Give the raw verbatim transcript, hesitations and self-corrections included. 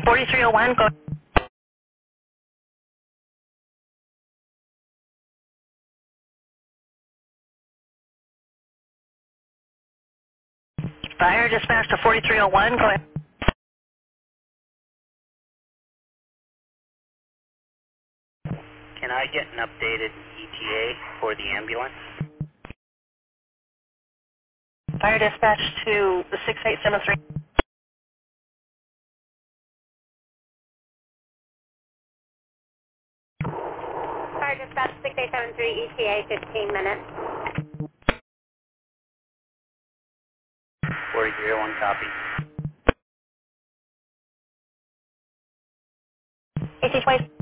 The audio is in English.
forty-three oh one, go. Fire dispatch to forty-three oh one, go ahead. Can I get an updated E T A for the ambulance? Fire dispatch to the six eight seven three. Fire dispatch six eight seven three, E T A fifteen minutes. forty-three oh one, copy. eighteen twenty.